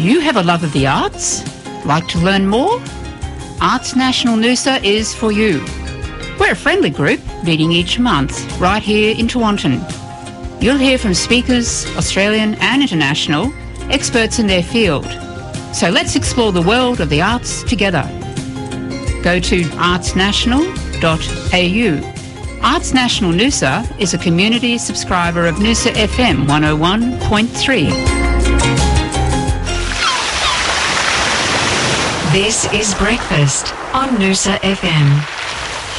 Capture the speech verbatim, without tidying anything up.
you have a love of the arts? Like to learn more? Arts National Noosa is for you. We're a friendly group meeting each month right here in Tewantin. You'll hear from speakers, Australian and international, experts in their field. So let's explore the world of the arts together. Go to arts national dot a u. Arts National Noosa is a community subscriber of Noosa F M one oh one point three. This is Breakfast on Noosa F M.